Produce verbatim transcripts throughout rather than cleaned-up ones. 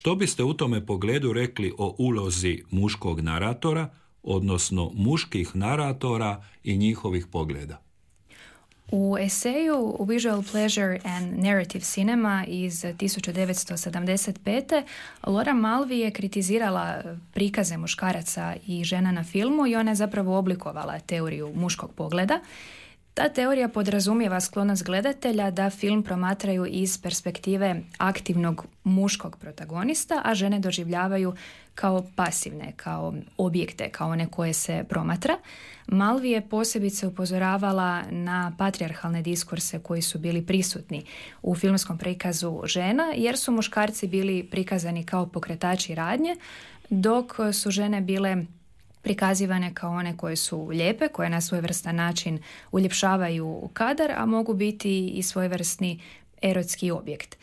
Što biste u tome pogledu rekli o ulozi muškog naratora, odnosno muških naratora i njihovih pogleda? U eseju Visual Pleasure and Narrative Cinema iz tisuću devetsto sedamdeset pete. Laura Mulvey je kritizirala prikaze muškaraca i žena na filmu i ona je zapravo oblikovala teoriju muškog pogleda. Ta teorija podrazumijeva sklonost gledatelja da film promatraju iz perspektive aktivnog muškog protagonista, a žene doživljavaju kao pasivne, kao objekte, kao one koje se promatra. Mulvey je posebice upozoravala na patrijarhalne diskurse koji su bili prisutni u filmskom prikazu žena, jer su muškarci bili prikazani kao pokretači radnje, dok su žene bile prikazivane kao one koje su lijepe, koje na svojevrstan način uljepšavaju kadar, a mogu biti i svojevrsni erotski objekt.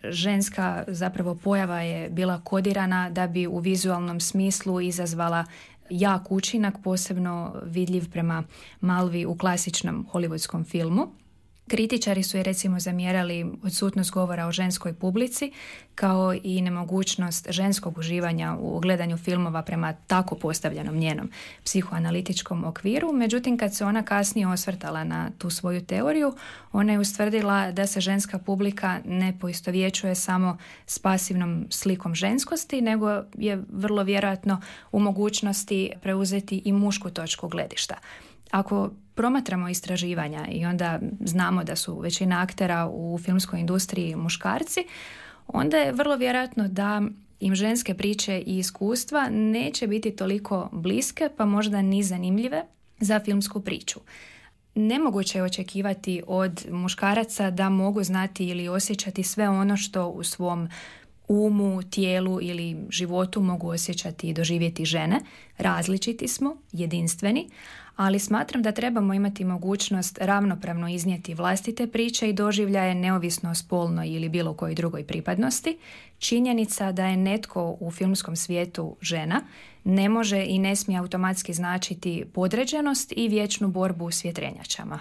Ženska zapravo pojava je bila kodirana da bi u vizualnom smislu izazvala jak učinak, posebno vidljiv prema Mulvey u klasičnom hollywoodskom filmu. Kritičari su je recimo zamjerali odsutnost govora o ženskoj publici, kao i nemogućnost ženskog uživanja u gledanju filmova prema tako postavljenom njenom psihoanalitičkom okviru. Međutim, kad se ona kasnije osvrtala na tu svoju teoriju, ona je ustvrdila da se ženska publika ne poistovjećuje samo s pasivnom slikom ženskosti, nego je vrlo vjerojatno u mogućnosti preuzeti i mušku točku gledišta. Ako promatramo istraživanja i onda znamo da su većina aktera u filmskoj industriji muškarci, onda je vrlo vjerojatno da im ženske priče i iskustva neće biti toliko bliske, pa možda ni zanimljive za filmsku priču. Nemoguće je očekivati od muškaraca da mogu znati ili osjećati sve ono što u svom umu, tijelu ili životu mogu osjećati i doživjeti žene. Različiti smo, jedinstveni, ali smatram da trebamo imati mogućnost ravnopravno iznijeti vlastite priče i doživljaje neovisno o spolnoj ili bilo kojoj drugoj pripadnosti. Činjenica da je netko u filmskom svijetu žena ne može i ne smije automatski značiti podređenost i vječnu borbu s vjetrenjačama.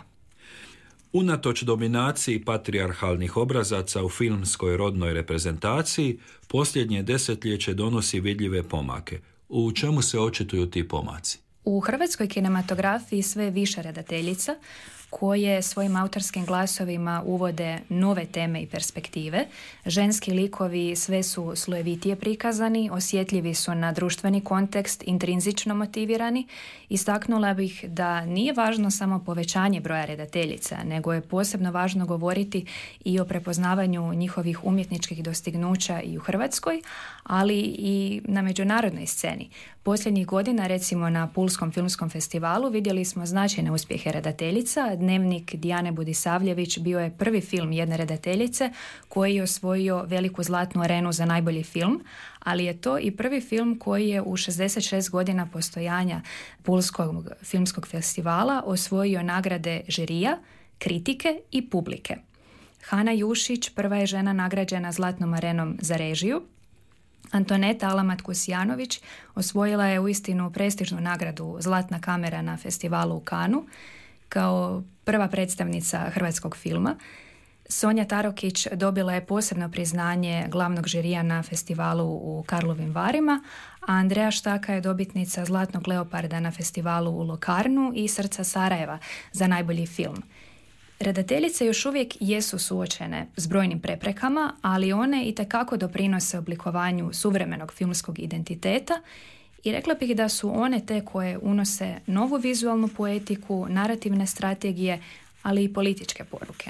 Unatoč dominaciji patrijarhalnih obrazaca u filmskoj rodnoj reprezentaciji, posljednje desetljeće donosi vidljive pomake. U čemu se očituju ti pomaci? U hrvatskoj kinematografiji sve je više redateljica koje svojim autorskim glasovima uvode nove teme i perspektive. Ženski likovi sve su slojevitije prikazani, osjetljivi su na društveni kontekst, intrinzično motivirani. Istaknula bih da nije važno samo povećanje broja redateljica, nego je posebno važno govoriti i o prepoznavanju njihovih umjetničkih dostignuća i u Hrvatskoj, ali i na međunarodnoj sceni. Posljednjih godina, recimo na Pulskom filmskom festivalu, vidjeli smo značajne uspjehe redateljica. Dnevnik Dijane Budisavljević bio je prvi film jedne redateljice koji je osvojio veliku zlatnu arenu za najbolji film, ali je to i prvi film koji je u šezdeset šest godina postojanja Pulskog filmskog festivala osvojio nagrade žirija, kritike i publike. Hana Jušić prva je žena nagrađena zlatnom arenom za režiju. Antoneta Alamat-Kusjanović osvojila je uistinu prestižnu nagradu Zlatna kamera na festivalu u Cannesu kao prva predstavnica hrvatskog filma. Sonja Tarokić dobila je posebno priznanje glavnog žirija na festivalu u Karlovim Varima, a Andreja Štaka je dobitnica Zlatnog leoparda na festivalu u Locarnu i Srca Sarajeva za najbolji film. Redateljice još uvijek jesu suočene s brojnim preprekama, ali one itekako doprinose oblikovanju suvremenog filmskog identiteta i rekla bih da su one te koje unose novu vizualnu poetiku, narativne strategije, ali i političke poruke.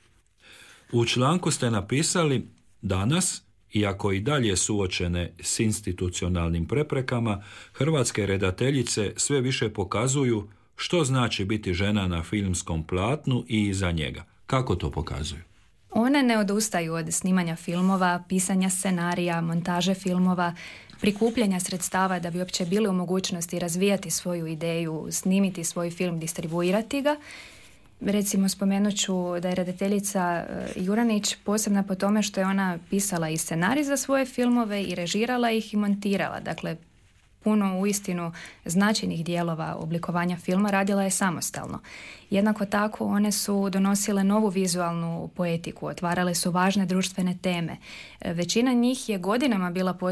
U članku ste napisali: danas, iako i dalje suočene s institucionalnim preprekama, hrvatske redateljice sve više pokazuju što znači biti žena na filmskom platnu i iza njega. Kako to pokazuju? One ne odustaju od snimanja filmova, pisanja scenarija, montaže filmova, prikupljanja sredstava da bi uopće bile u mogućnosti razvijati svoju ideju, snimiti svoj film, distribuirati ga. Recimo, spomenut ću da je redateljica Juranić posebna po tome što je ona pisala i scenarij za svoje filmove i režirala ih i montirala. Dakle, puno uistinu značajnih dijelova oblikovanja filma radila je samostalno. Jednako tako one su donosile novu vizualnu poetiku, otvarale su važne društvene teme. Većina njih je godinama bila